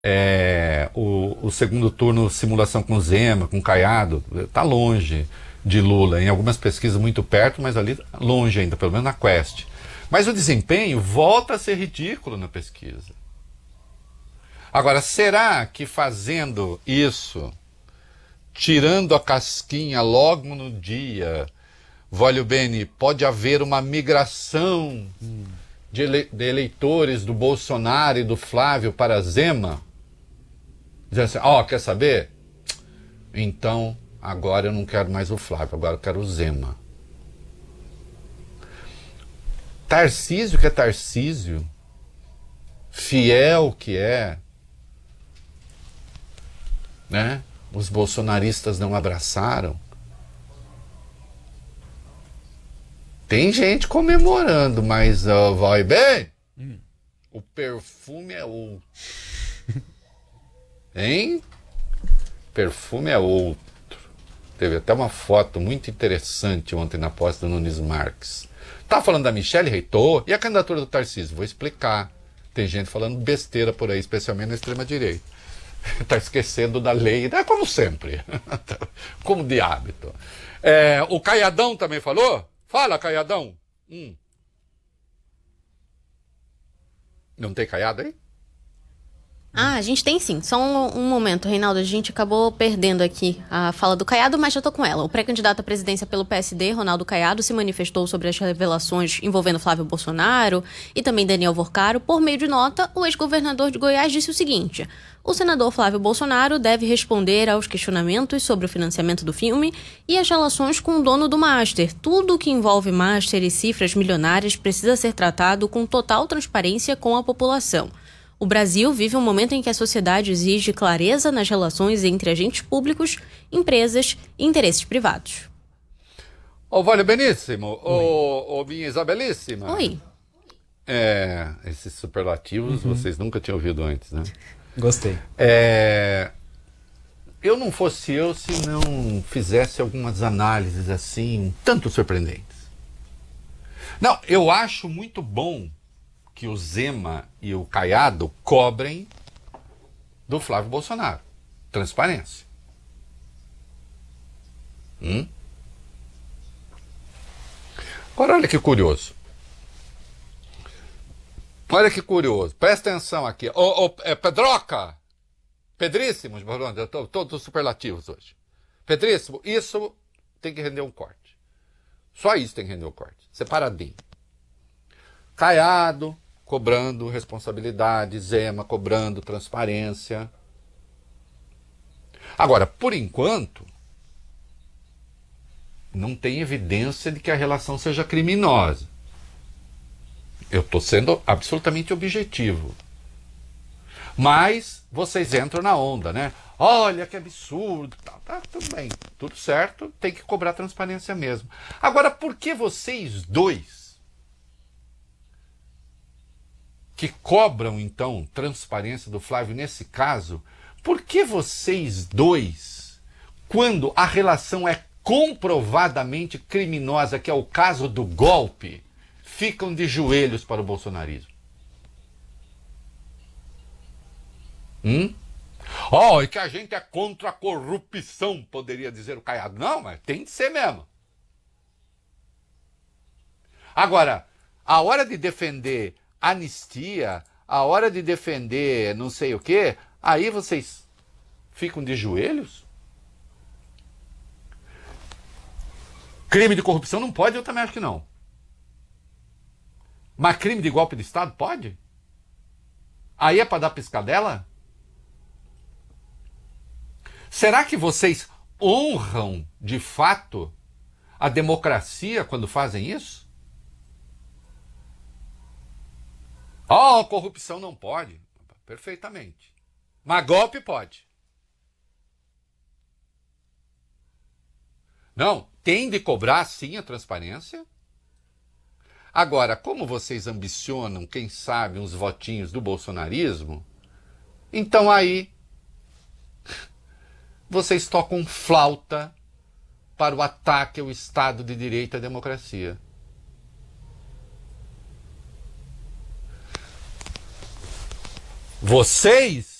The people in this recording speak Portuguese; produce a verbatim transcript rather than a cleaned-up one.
É, o, o segundo turno, simulação com Zema, com Caiado, está longe de Lula. Em algumas pesquisas muito perto, mas ali longe ainda, pelo menos na Quest. Mas o desempenho volta a ser ridículo na pesquisa. Agora, será que fazendo isso, tirando a casquinha logo no dia, voglio bene, pode haver uma migração hum. de, ele, de eleitores do Bolsonaro e do Flávio para Zema? Dizendo assim, ó, oh, quer saber? Então, agora eu não quero mais o Flávio, agora eu quero o Zema. Tarcísio que é Tarcísio, fiel que é, né? Os bolsonaristas não abraçaram. Tem gente comemorando, mas uh, vai bem. Hum. O perfume é outro. Hein? Perfume é outro. Teve até uma foto muito interessante ontem na posse do Nunes Marques. Tá falando da Michelle Reitor e a candidatura do Tarcísio? Vou explicar. Tem gente falando besteira por aí, especialmente na extrema-direita. Tá esquecendo da lei, é como sempre. Como de hábito. É, o Caiadão também falou? Fala, Caiadão. Hum. Não tem Caiado aí? Ah, a gente tem sim. Só um, um momento, Reinaldo. A gente acabou perdendo aqui a fala do Caiado, mas já tô com ela. O pré-candidato à presidência pelo P S D, Ronaldo Caiado, se manifestou sobre as revelações envolvendo Flávio Bolsonaro e também Daniel Vorcaro. Por meio de nota, o ex-governador de Goiás disse o seguinte: o senador Flávio Bolsonaro deve responder aos questionamentos sobre o financiamento do filme e as relações com o dono do Master. Tudo que envolve Master e cifras milionárias precisa ser tratado com total transparência com a população. O Brasil vive um momento em que a sociedade exige clareza nas relações entre agentes públicos, empresas e interesses privados. Ô, Vale Beníssimo, ô, ô, minha Isabelíssima. Oi. É, esses superlativos uhum. vocês nunca tinham ouvido antes, né? Gostei. É, eu não fosse eu se não fizesse algumas análises assim, um tanto surpreendentes. Não, eu acho muito bom que o Zema e o Caiado cobrem do Flávio Bolsonaro. Transparência. Hum? Agora, olha que curioso. Olha que curioso. Presta atenção aqui. Ô, ô, é, Pedroca! Pedríssimo, eu tô todos superlativos hoje. Pedríssimo, isso tem que render um corte. Só isso tem que render um corte. Separadinho. Caiado cobrando responsabilidade, Zema cobrando transparência. Agora, por enquanto, não tem evidência de que a relação seja criminosa. Eu estou sendo absolutamente objetivo. Mas vocês entram na onda, né? Olha que absurdo. Tá, tá, tudo bem, tudo certo, tem que cobrar transparência mesmo. Agora, por que vocês dois que cobram, então, transparência do Flávio nesse caso, por que vocês dois, quando a relação é comprovadamente criminosa, que é o caso do golpe, ficam de joelhos para o bolsonarismo? Hum? Oh, e que a gente é contra a corrupção, poderia dizer o Caiado. Não, mas tem de ser mesmo. Agora, a hora de defender anistia, a hora de defender não sei o quê, aí vocês ficam de joelhos? Crime de corrupção não pode? Eu também acho que não. Mas crime de golpe de Estado pode? Aí é para dar piscadela? Será que vocês honram, de fato, a democracia quando fazem isso? Oh, corrupção não pode. Perfeitamente. Mas golpe pode. Não, tem de cobrar sim a transparência. Agora, como vocês ambicionam, quem sabe, uns votinhos do bolsonarismo, então aí vocês tocam flauta para o ataque ao Estado de Direito e à democracia. Vocês